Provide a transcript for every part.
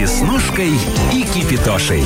Веснушкой и Кипитошей.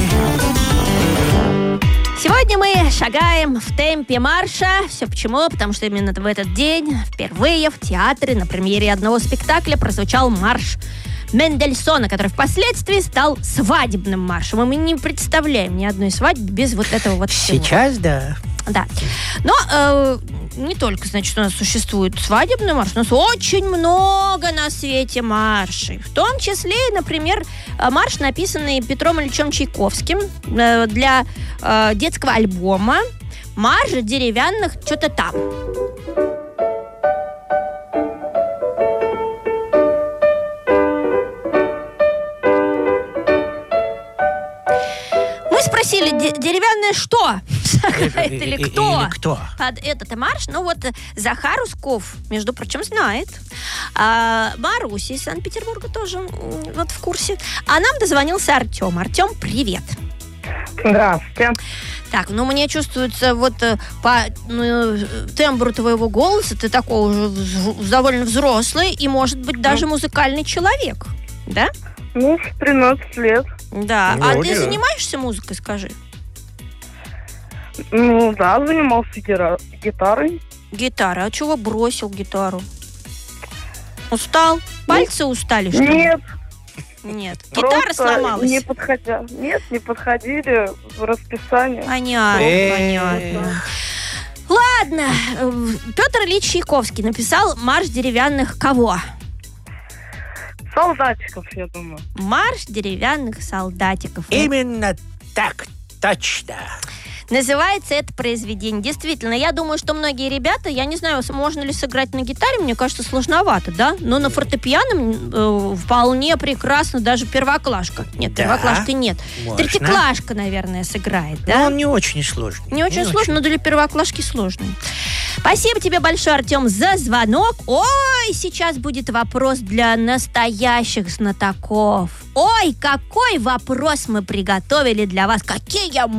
Сегодня мы шагаем в темпе марша. Все почему? Потому что именно в этот день впервые в театре на премьере одного спектакля прозвучал марш Мендельсона, который впоследствии стал свадебным маршем. И мы не представляем ни одной свадьбы без вот этого вот всего. Сейчас, да. Да. Но не только, значит, у нас существует свадебный марш, у нас очень много на свете маршей. В том числе, например, марш, написанный Петром Ильичем Чайковским для детского альбома «Марш деревянных что-то там». Спросили, деревянное что? Сагает или кто? Под этот марш. Ну вот Захар Усков, между прочим, знает. Маруся из Санкт-Петербурга тоже вот в курсе. А нам дозвонился Артем. Артем, привет. Здравствуйте. Так, ну мне чувствуется вот по тембру твоего голоса ты такой уже довольно взрослый и, может быть, даже музыкальный человек, да? Ну, в 13 лет. Да. А ты занимаешься музыкой, скажи? Ну, да, занимался гитарой. Гитара? А чего бросил гитару? Устал? Пальцы устали, что ли? Нет. Нет. Гитара сломалась? Не подходили в расписание. Понятно. Ладно. Петр Ильич Чайковский написал марш деревянных кого? Солдатиков, я думаю. Марш деревянных солдатиков. Именно так, точно. Называется это произведение. Действительно, я думаю, что многие ребята, я не знаю, можно ли сыграть на гитаре, мне кажется, сложновато, да? Но на фортепиано вполне прекрасно, даже первоклашка. Нет, да, первоклашка нет. Можно. Третьеклашка, наверное, сыграет, да? Но он не очень сложный. Не очень сложный, но для первоклашки сложный. Спасибо тебе большое, Артем, за звонок. Ой, сейчас будет вопрос для настоящих знатоков. Ой, какой вопрос мы приготовили для вас. Какие